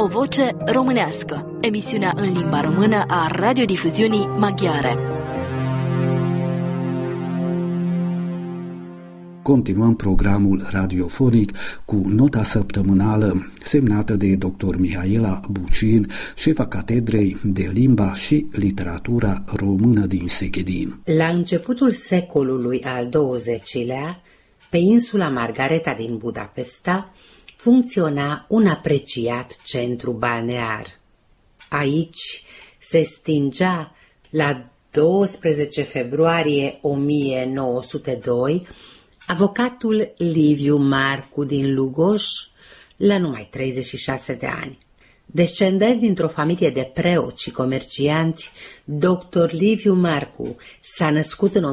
O voce românească, emisiunea în limba română a radiodifuziunii maghiare. Continuăm programul radiofonic cu nota săptămânală semnată de dr. Mihaela Bucin, șefa Catedrei de Limba și Literatura Română din Seghedin. La începutul secolului al XX-lea, pe insula Margareta din Budapesta, funcționa un apreciat centru balnear. Aici se stingea la 12 februarie 1902 avocatul Liviu Marcu din Lugoj, la numai 36 de ani. Descendent dintr-o familie de preoți și comercianți, dr. Liviu Marcu s-a născut în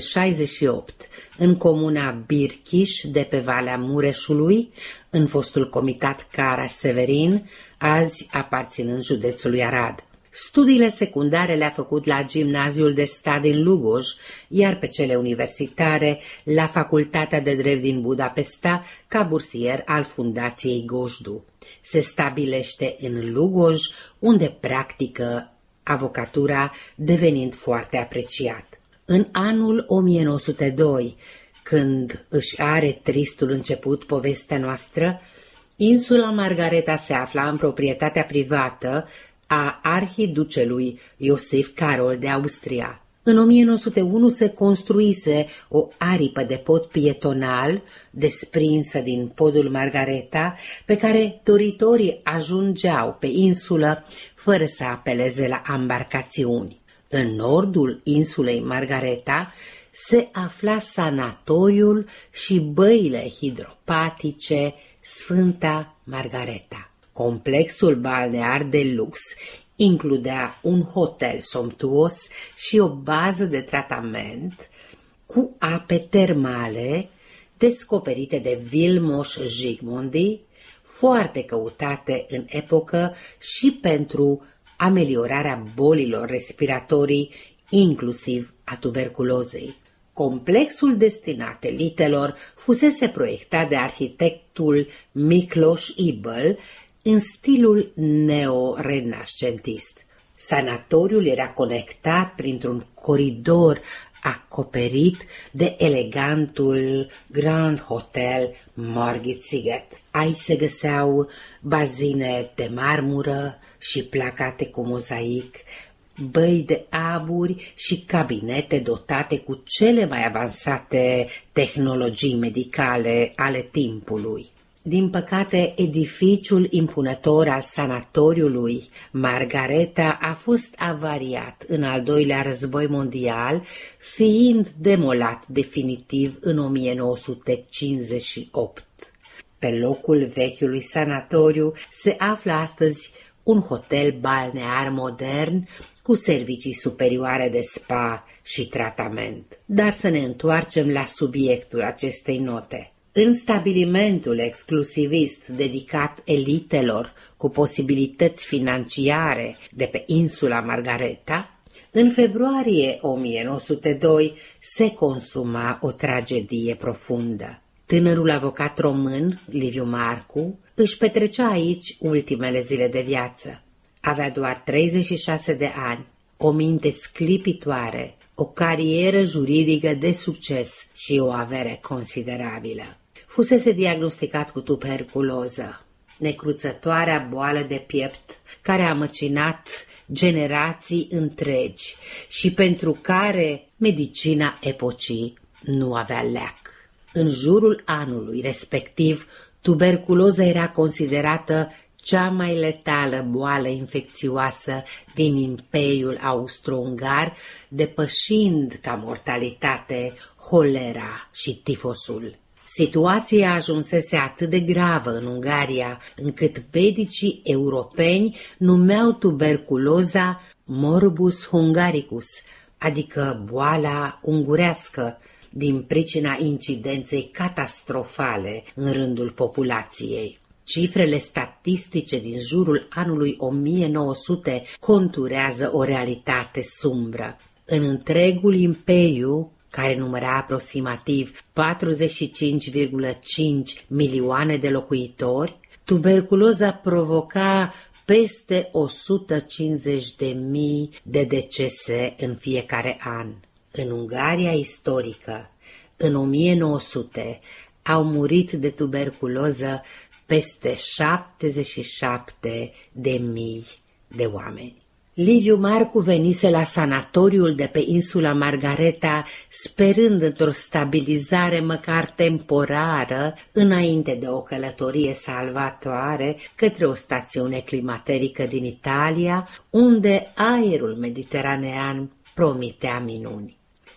1868 în comuna Birchiș de pe Valea Mureșului, în fostul comitat Caraș-Severin, azi aparținând județului Arad. Studiile secundare le-a făcut la Gimnaziul de Stat din Lugoj, iar pe cele universitare la Facultatea de Drept din Budapesta ca bursier al Fundației Gojdu. Se stabilește în Lugoj, unde practică avocatura, devenind foarte apreciat. În anul 1902, când își are tristul început povestea noastră, insula Margareta se afla în proprietatea privată a arhiducelui Iosif Carol de Austria. În 1901 se construise o aripă de pod pietonal desprinsă din podul Margareta, pe care doritorii ajungeau pe insulă fără să apeleze la ambarcațiuni. În nordul insulei Margareta se afla sanatoriul și băile hidropatice Sfânta Margareta. Complexul balnear de lux includea un hotel somptuos și o bază de tratament cu ape termale descoperite de Vilmos Zsigmondy, foarte căutate în epocă și pentru ameliorarea bolilor respiratorii, inclusiv a tuberculozei. Complexul destinat elitelor fusese proiectat de arhitectul Miklos Ibel în stilul neo-renascentist. Sanatoriul era conectat printr-un coridor acoperit de elegantul Grand Hotel Margit Sziget. Aici se găseau bazine de marmură și placate cu mozaic, băi de aburi și cabinete dotate cu cele mai avansate tehnologii medicale ale timpului. Din păcate, edificiul impunător al sanatoriului Margareta a fost avariat în al doilea război mondial, fiind demolat definitiv în 1958. Pe locul vechiului sanatoriu se află astăzi un hotel balnear modern cu servicii superioare de spa și tratament. Dar să ne întoarcem la subiectul acestei note. În stabilimentul exclusivist dedicat elitelor cu posibilități financiare de pe insula Margareta, în februarie 1902 se consuma o tragedie profundă. Tânărul avocat român, Liviu Marcu, își petrecea aici ultimele zile de viață. Avea doar 36 de ani, o minte sclipitoare, o carieră juridică de succes și o avere considerabilă. Fusese diagnosticat cu tuberculoză, necruțătoarea boală de piept care a măcinat generații întregi și pentru care medicina epocii nu avea leac. În jurul anului respectiv, tuberculoza era considerată cea mai letală boală infecțioasă din Imperiul Austro-Ungar, depășind ca mortalitate holera și tifosul. Situația ajunsese atât de gravă în Ungaria, încât medicii europeni numeau tuberculoza morbus hungaricus, adică boala ungurească, din pricina incidenței catastrofale în rândul populației. Cifrele statistice din jurul anului 1900 conturează o realitate sumbră. În întregul imperiu, care număra aproximativ 45,5 milioane de locuitori, Tuberculoza provoca peste 150.000 de decese în fiecare an. În Ungaria istorică, în 1900, au murit de tuberculoză peste 77.000 de oameni. Liviu Marcu venise la sanatoriul de pe insula Margareta sperând într-o stabilizare măcar temporară înainte de o călătorie salvatoare către o stațiune climaterică din Italia, unde aerul mediteranean promitea minuni.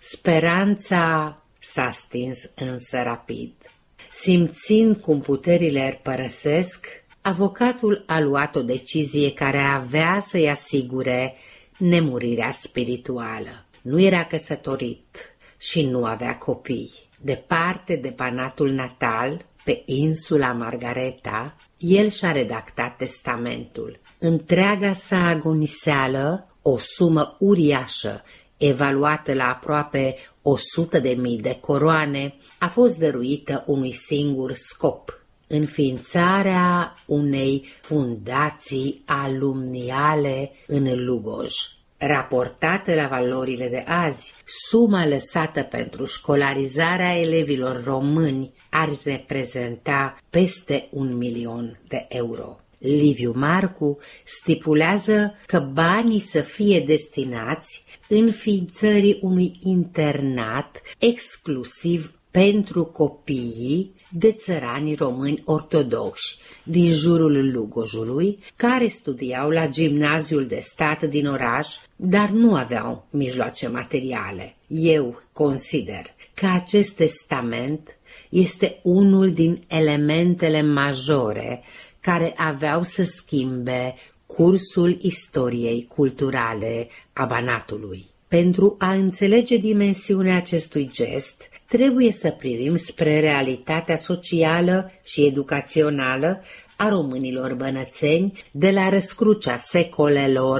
Speranța s-a stins însă rapid. Simțind cum puterile îl părăsesc, avocatul a luat o decizie care avea să-i asigure nemurirea spirituală. Nu era căsătorit și nu avea copii. Departe de banatul natal, pe insula Margareta, el și-a redactat testamentul. Întreaga sa agoniseală, o sumă uriașă, evaluată la aproape 100.000 de coroane, a fost dăruită unui singur scop: înființarea unei fundații alumniale în Lugoj. Raportată la valorile de azi, suma lăsată pentru școlarizarea elevilor români ar reprezenta peste 1.000.000 de euro. Liviu Marcu stipulează că banii să fie destinați înființării unui internat exclusiv pentru copiii de țărani români ortodoxi din jurul Lugojului, care studiau la gimnaziul de stat din oraș, dar nu aveau mijloace materiale. Eu consider că acest testament este unul din elementele majore care aveau să schimbe cursul istoriei culturale a Banatului. Pentru a înțelege dimensiunea acestui gest, trebuie să privim spre realitatea socială și educațională a românilor bănățeni de la răscrucea secolelor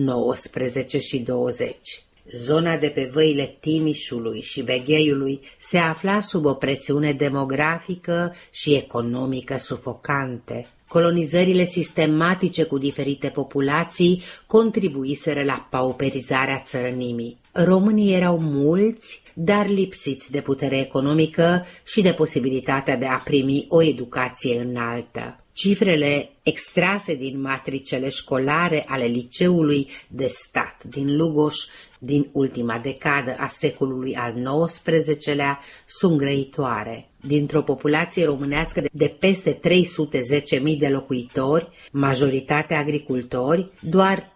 19 și 20. Zona de pe văile Timișului și Begheiului se afla sub o presiune demografică și economică sufocante. Colonizările sistematice cu diferite populații contribuiseră la pauperizarea țărănimii. Românii erau mulți, dar lipsiți de putere economică și de posibilitatea de a primi o educație înaltă. Cifrele extrase din matricele școlare ale liceului de stat din Lugoj din ultima decadă a secolului al XIX-lea sunt grăitoare. Dintr-o populație românească de peste 310.000 de locuitori, majoritatea agricultori, doar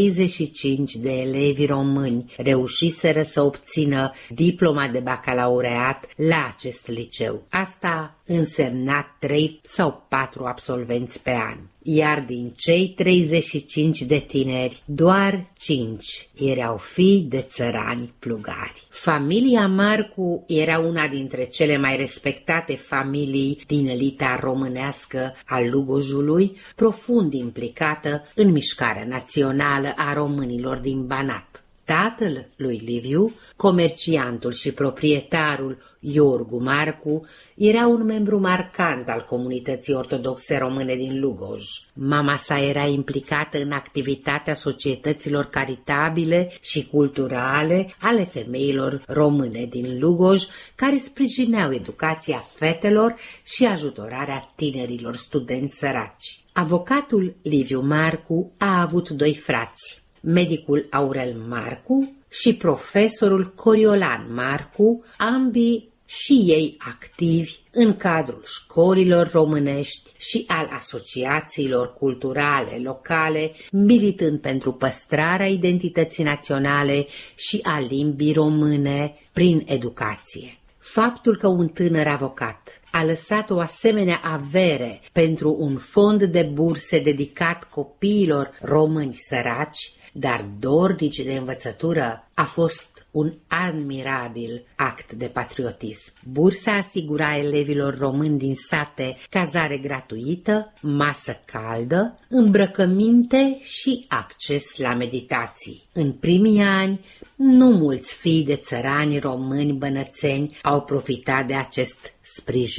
35 de elevi români reușiseră să obțină diploma de bacalaureat la acest liceu. Asta însemna 3 sau 4 absolvenți pe an. Iar din cei 35 de tineri, doar 5 erau fii de țărani plugari. Familia Marcu era una dintre cele mai respectate familii din elita românească a Lugojului, profund implicată în mișcarea națională a românilor din Banat. Tatăl lui Liviu, comerciantul și proprietarul Iorgu Marcu, era un membru marcant al comunității ortodoxe române din Lugoj. Mama sa era implicată în activitatea societăților caritabile și culturale ale femeilor române din Lugoj, care sprijineau educația fetelor și ajutorarea tinerilor studenți săraci. Avocatul Liviu Marcu a avut 2 frați, medicul Aurel Marcu și profesorul Coriolan Marcu, ambii și ei activi în cadrul școlilor românești și al asociațiilor culturale locale, militând pentru păstrarea identității naționale și a limbii române prin educație. Faptul că un tânăr avocat a lăsat o asemenea avere pentru un fond de burse dedicat copiilor români săraci, dar dornici de învățătură, a fost un admirabil act de patriotism. Bursa asigura elevilor români din sate cazare gratuită, masă caldă, îmbrăcăminte și acces la meditații. În primii ani, nu mulți fii de țărani români bănățeni au profitat de acest sprijin.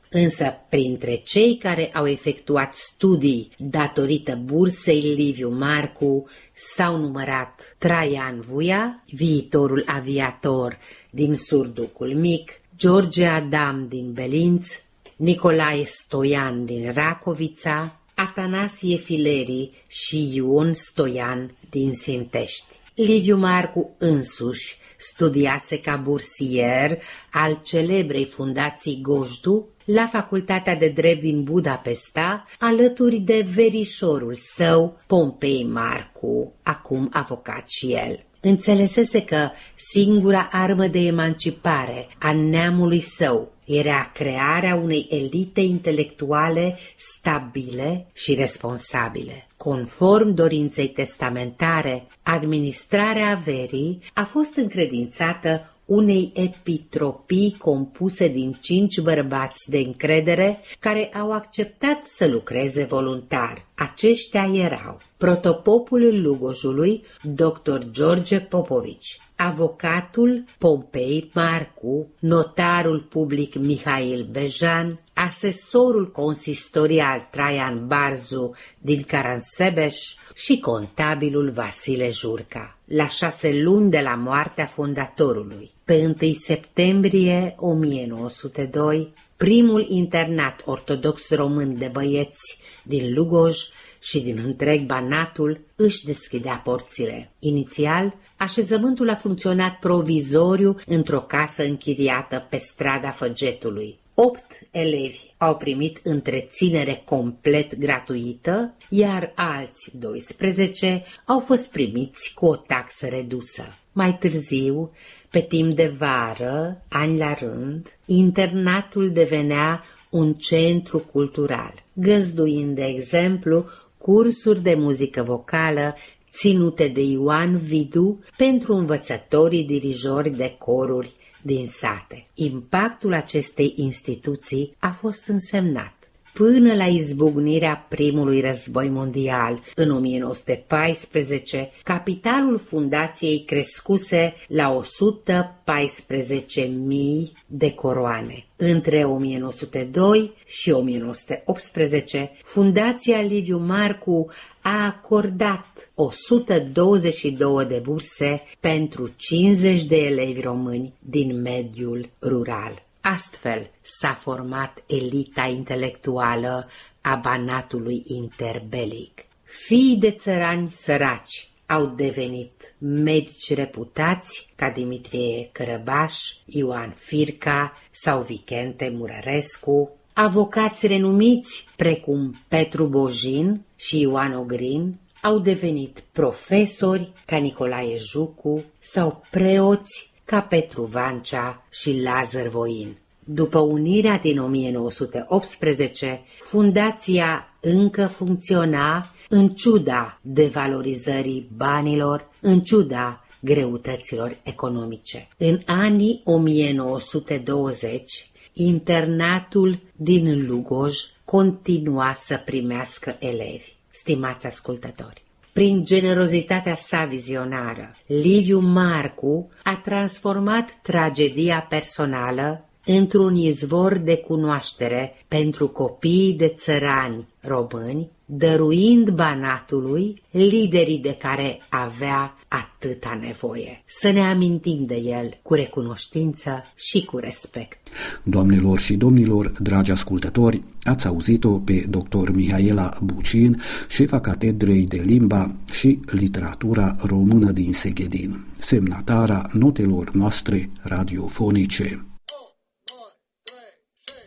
Însă, printre cei care au efectuat studii datorită bursei Liviu Marcu s-au numărat Traian Vuia, viitorul aviator din Surducul Mic, George Adam din Belinț, Nicolae Stoian din Racovița, Atanasie Fileri și Ion Stoian din Sintești. Liviu Marcu însuși studiase ca bursier al celebrei fundații Gojdu la Facultatea de Drept din Budapesta, alături de verișorul său, Pompei Marcu, acum avocat și el. Înțelesese că singura armă de emancipare a neamului său era crearea unei elite intelectuale stabile și responsabile. Conform dorinței testamentare, administrarea averii a fost încredințată unei epitropii compuse din 5 bărbați de încredere care au acceptat să lucreze voluntar. Aceștia erau protopopul Lugojului, dr. George Popovici, avocatul Pompei Marcu, notarul public Mihail Bejan, asesorul consistorial Traian Barzu din Caransebeș și contabilul Vasile Jurca. La 6 luni de la moartea fondatorului, pe 1 septembrie 1902, primul internat ortodox român de băieți din Lugoj și din întreg Banatul își deschidea porțile. Inițial, așezământul a funcționat provizoriu într-o casă închiriată pe strada Făgetului. 8 elevi au primit întreținere complet gratuită, iar alți 12 au fost primiți cu o taxă redusă. Mai târziu, pe timp de vară, ani la rând, internatul devenea un centru cultural, găzduind, de exemplu, cursuri de muzică vocală ținute de Ioan Vidu pentru învățătorii dirijori de coruri din sate. Impactul acestei instituții a fost însemnat. Până la izbucnirea primului război mondial, în 1914, capitalul fundației crescuse la 114.000 de coroane. Între 1902 și 1918, Fundația Liviu Marcu a acordat 122 de burse pentru 50 de elevi români din mediul rural. Astfel s-a format elita intelectuală a Banatului interbelic. Fiii de țărani săraci au devenit medici reputați ca Dimitrie Cărăbaș, Ioan Firca sau Vicente Murărescu, avocați renumiți precum Petru Bojin și Ioan Ogrin au devenit profesori ca Nicolae Jucu sau preoți ca Petru Vancea și Lazar Voin. După unirea din 1918, fundația încă funcționa în ciuda devalorizării banilor, în ciuda greutăților economice. În anii 1920, internatul din Lugoj continua să primească elevi. Stimați ascultători, prin generozitatea sa vizionară, Liviu Marcu a transformat tragedia personală într-un izvor de cunoaștere pentru copiii de țărani români, dăruind Banatului liderii de care avea atâta nevoie. Să ne amintim de el cu recunoștință și cu respect. Doamnelor și domnilor, dragi ascultători, ați auzit-o pe dr. Mihaela Bucin, șefa Catedrei de Limba și Literatura Română din Seghedin, semnatara notelor noastre radiofonice.